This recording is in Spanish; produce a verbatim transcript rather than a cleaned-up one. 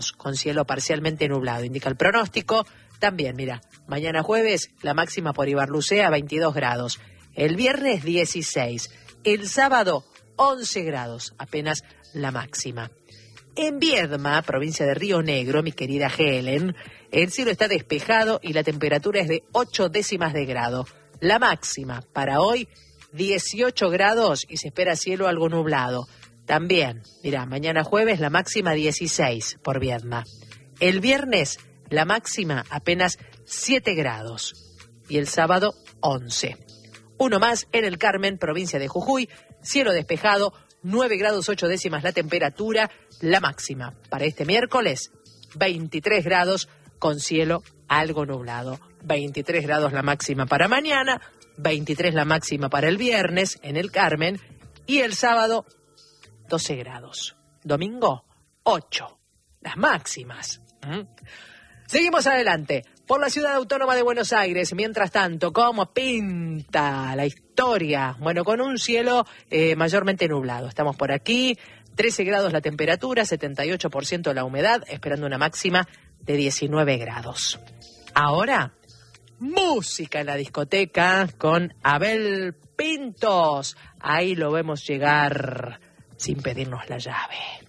con cielo parcialmente nublado, indica el pronóstico. También, mira, mañana jueves la máxima por Ibarlucea veintidós grados, el viernes dieciséis, el sábado once grados, apenas la máxima. En Viedma, provincia de Río Negro, mi querida Helen, el cielo está despejado y la temperatura es de ocho décimas de grado. La máxima para hoy, dieciocho grados y se espera cielo algo nublado. También, mira, mañana jueves la máxima dieciséis por Viedma. El viernes la máxima apenas siete grados y el sábado once. Uno más en el Carmen, provincia de Jujuy, cielo despejado, nueve grados ocho décimas la temperatura, la máxima para este miércoles, veintitrés grados con cielo algo nublado. veintitrés grados la máxima para mañana, veintitrés la máxima para el viernes en el Carmen y el sábado doce grados. Domingo ocho, las máximas. ¿Mm? Seguimos adelante por la ciudad autónoma de Buenos Aires. Mientras tanto, ¿cómo pinta la historia? Bueno, con un cielo eh, mayormente nublado. Estamos por aquí, trece grados la temperatura, setenta y ocho por ciento la humedad, esperando una máxima de diecinueve grados. Ahora, música en la discoteca con Abel Pintos. Ahí lo vemos llegar sin pedirnos la llave.